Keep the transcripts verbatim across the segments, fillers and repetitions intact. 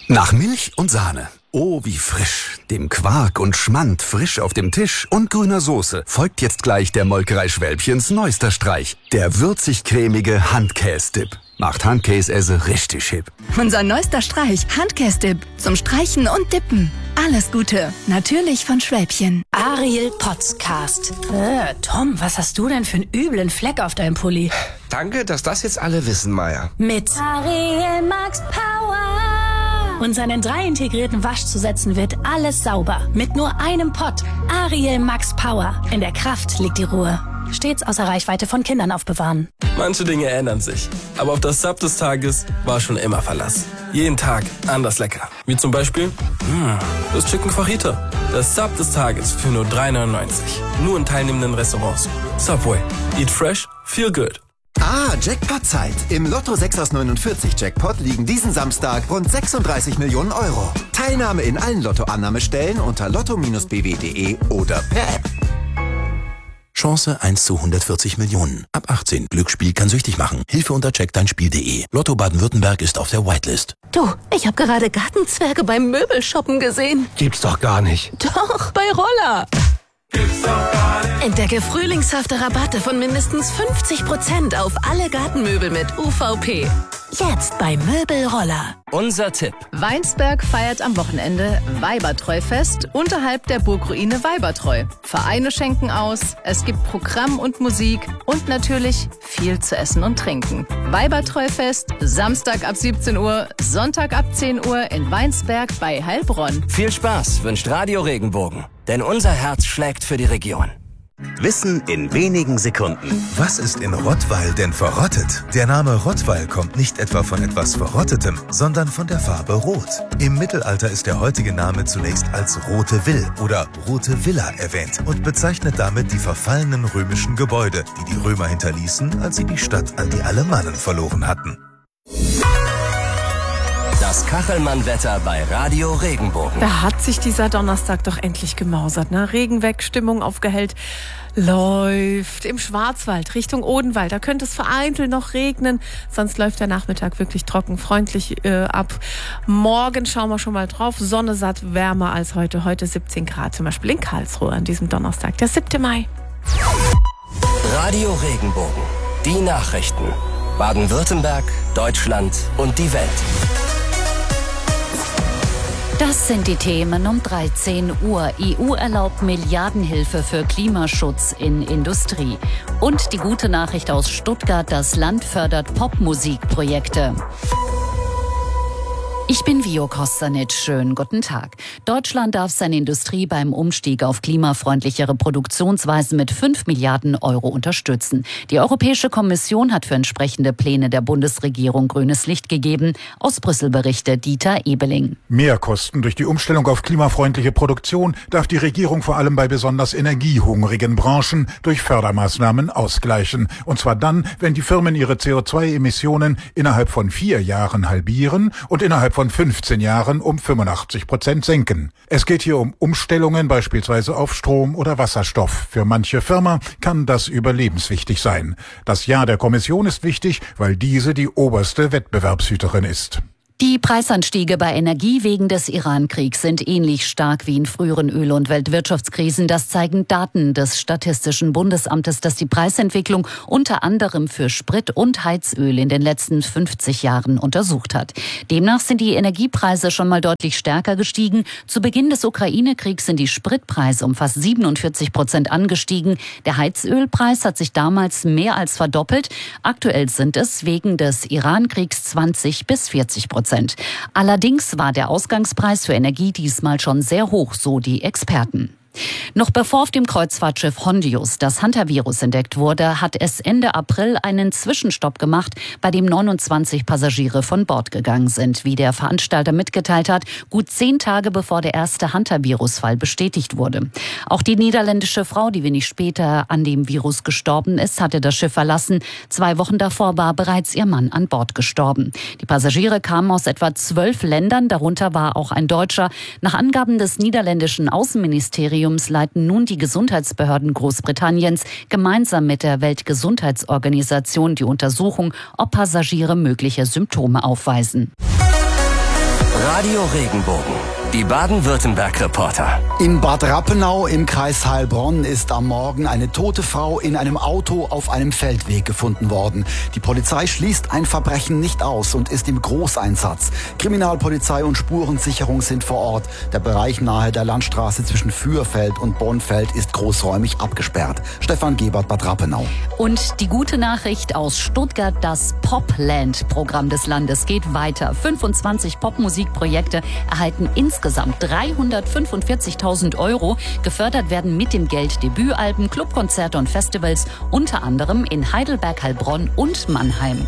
Nach Milch und Sahne. Oh, wie frisch. Dem Quark und Schmand frisch auf dem Tisch und grüner Soße folgt jetzt gleich der Molkerei Schwälbchens neuester Streich. Der würzig-cremige Handkäse-Dip. Macht Handkäse richtig hip. Unser neuester Streich, Handkäse-Dip. Zum Streichen und Dippen. Alles Gute. Natürlich von Schwälbchen. Ariel Podcast. Äh, Tom, was hast du denn für einen üblen Fleck auf deinem Pulli? Danke, dass das jetzt alle wissen, Maya. Mit Ariel Max Power. Und seinen drei integrierten Waschzusätzen wird alles sauber. Mit nur einem Pott. Ariel Max Power. In der Kraft liegt die Ruhe. Stets außer Reichweite von Kindern aufbewahren. Manche Dinge ändern sich. Aber auf das Sub des Tages war schon immer Verlass. Jeden Tag anders lecker. Wie zum Beispiel mh, das Chicken Fajita. Das Sub des Tages für nur drei neunundneunzig. Nur in teilnehmenden Restaurants. Subway. Eat fresh, feel good. Ah, Jackpot-Zeit. Im Lotto sechs aus neunundvierzig Jackpot liegen diesen Samstag rund sechsunddreißig Millionen Euro. Teilnahme in allen Lottoannahmestellen unter lotto Bindestrich b w punkt de oder per App. Chance eins zu hundertvierzig Millionen. Ab achtzehn. Glücksspiel kann süchtig machen. Hilfe unter check dein Spiel punkt de. Lotto Baden-Württemberg ist auf der Whitelist. Du, ich habe gerade Gartenzwerge beim Möbelshoppen gesehen. Gibt's doch gar nicht. Doch, bei Roller. Gibt's doch gar nicht. Entdecke frühlingshafte Rabatte von mindestens fünfzig Prozent auf alle Gartenmöbel mit U V P. Jetzt bei Möbelroller. Unser Tipp. Weinsberg feiert am Wochenende Weibertreu-Fest unterhalb der Burgruine Weibertreu. Vereine schenken aus, es gibt Programm und Musik und natürlich viel zu essen und trinken. Weibertreu-Fest, Samstag ab siebzehn Uhr, Sonntag ab zehn Uhr in Weinsberg bei Heilbronn. Viel Spaß wünscht Radio Regenbogen, denn unser Herz schlägt für die Region. Wissen in wenigen Sekunden. Was ist in Rottweil denn verrottet? Der Name Rottweil kommt nicht etwa von etwas Verrottetem, sondern von der Farbe Rot. Im Mittelalter ist der heutige Name zunächst als Rote Vill oder Rote Villa erwähnt und bezeichnet damit die verfallenen römischen Gebäude, die die Römer hinterließen, als sie die Stadt an die Alemannen verloren hatten. Das Kachelmann-Wetter bei Radio Regenbogen. Da hat sich dieser Donnerstag doch endlich gemausert, ne? Regen weg, Stimmung aufgehellt, läuft im Schwarzwald Richtung Odenwald. Da könnte es vereinzelt noch regnen, sonst läuft der Nachmittag wirklich trocken, freundlich äh, ab. Morgen schauen wir schon mal drauf, Sonne satt, wärmer als heute. Heute siebzehn Grad, zum Beispiel in Karlsruhe an diesem Donnerstag, der siebten Mai. Radio Regenbogen, die Nachrichten. Baden-Württemberg, Deutschland und die Welt. Das sind die Themen um dreizehn Uhr. E U erlaubt Milliardenhilfe für Klimaschutz in Industrie. Und die gute Nachricht aus Stuttgart, das Land fördert Popmusikprojekte. Ich bin Vio Kostanic. Schönen guten Tag. Deutschland darf seine Industrie beim Umstieg auf klimafreundlichere Produktionsweisen mit fünf Milliarden Euro unterstützen. Die Europäische Kommission hat für entsprechende Pläne der Bundesregierung grünes Licht gegeben. Aus Brüssel berichtet Dieter Ebeling. Mehrkosten durch die Umstellung auf klimafreundliche Produktion darf die Regierung vor allem bei besonders energiehungrigen Branchen durch Fördermaßnahmen ausgleichen. Und zwar dann, wenn die Firmen ihre C O zwei Emissionen innerhalb von vier Jahren halbieren und innerhalb von fünfzehn Jahren um fünfundachtzig Prozent senken. Es geht hier um Umstellungen beispielsweise auf Strom oder Wasserstoff. Für manche Firma kann das überlebenswichtig sein. Das Ja der Kommission ist wichtig, weil diese die oberste Wettbewerbshüterin ist. Die Preisanstiege bei Energie wegen des Iran-Kriegs sind ähnlich stark wie in früheren Öl- und Weltwirtschaftskrisen. Das zeigen Daten des Statistischen Bundesamtes, das die Preisentwicklung unter anderem für Sprit und Heizöl in den letzten fünfzig Jahren untersucht hat. Demnach sind die Energiepreise schon mal deutlich stärker gestiegen. Zu Beginn des Ukraine-Kriegs sind die Spritpreise um fast siebenundvierzig Prozent angestiegen. Der Heizölpreis hat sich damals mehr als verdoppelt. Aktuell sind es wegen des Iran-Kriegs zwanzig bis vierzig Prozent. Allerdings war der Ausgangspreis für Energie diesmal schon sehr hoch, so die Experten. Noch bevor auf dem Kreuzfahrtschiff Hondius das Hantavirus entdeckt wurde, hat es Ende April einen Zwischenstopp gemacht, bei dem neunundzwanzig Passagiere von Bord gegangen sind. Wie der Veranstalter mitgeteilt hat, gut zehn Tage bevor der erste Hantavirus-Fall bestätigt wurde. Auch die niederländische Frau, die wenig später an dem Virus gestorben ist, hatte das Schiff verlassen. Zwei Wochen davor war bereits ihr Mann an Bord gestorben. Die Passagiere kamen aus etwa zwölf Ländern, darunter war auch ein Deutscher. Nach Angaben des niederländischen Außenministeriums leiten nun die Gesundheitsbehörden Großbritanniens gemeinsam mit der Weltgesundheitsorganisation die Untersuchung, ob Passagiere mögliche Symptome aufweisen. Radio Regenbogen. Die Baden-Württemberg-Reporter. In Bad Rappenau im Kreis Heilbronn ist am Morgen eine tote Frau in einem Auto auf einem Feldweg gefunden worden. Die Polizei schließt ein Verbrechen nicht aus und ist im Großeinsatz. Kriminalpolizei und Spurensicherung sind vor Ort. Der Bereich nahe der Landstraße zwischen Fürfeld und Bonnfeld ist großräumig abgesperrt. Stefan Gebert, Bad Rappenau. Und die gute Nachricht aus Stuttgart, das Popland-Programm des Landes geht weiter. fünfundzwanzig Popmusikprojekte erhalten insgesamt dreihundertfünfundvierzigtausend Euro. Gefördert werden mit dem Geld Debütalben, Clubkonzerte und Festivals, unter anderem in Heidelberg, Heilbronn und Mannheim.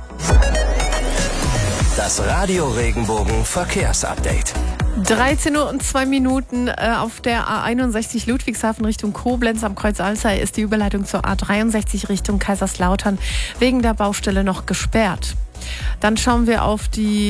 Das Radio Regenbogen Verkehrsupdate. dreizehn Uhr und zwei Minuten äh, auf der A einundsechzig Ludwigshafen Richtung Koblenz am Kreuz Alzey ist die Überleitung zur A dreiundsechzig Richtung Kaiserslautern wegen der Baustelle noch gesperrt. Dann schauen wir auf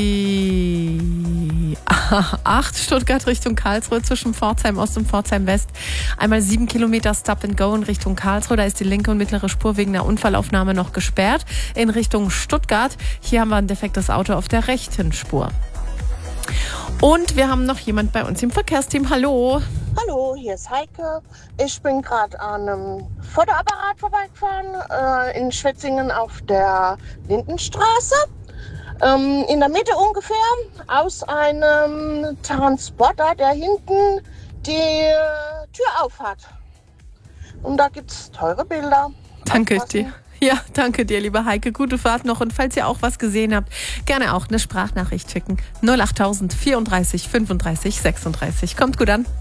die A acht Stuttgart Richtung Karlsruhe zwischen Pforzheim Ost und Pforzheim West. Einmal sieben Kilometer Stop and Go in Richtung Karlsruhe. Da ist die linke und mittlere Spur wegen der Unfallaufnahme noch gesperrt. In Richtung Stuttgart. Hier haben wir ein defektes Auto auf der rechten Spur. Und wir haben noch jemand bei uns im Verkehrsteam. Hallo. Hallo, hier ist Heike. Ich bin gerade an einem Fotoapparat vorbeigefahren äh, in Schwetzingen auf der Lindenstraße. Ähm, in der Mitte ungefähr aus einem Transporter, der hinten die Tür auf hat. Und da gibt es teure Bilder. Danke Aufpassen. dir. Ja, danke dir, liebe Heike. Gute Fahrt noch. Und falls ihr auch was gesehen habt, gerne auch eine Sprachnachricht schicken. null achttausend vierunddreißig fünfunddreißig sechsunddreißig. Kommt gut an.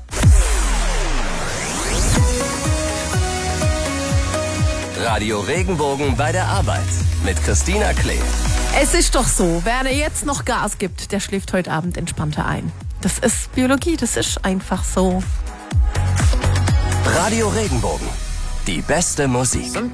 Radio Regenbogen bei der Arbeit mit Christina Klee. Es ist doch so, wer jetzt noch Gas gibt, der schläft heute Abend entspannter ein. Das ist Biologie, das ist einfach so. Radio Regenbogen. Die beste Musik.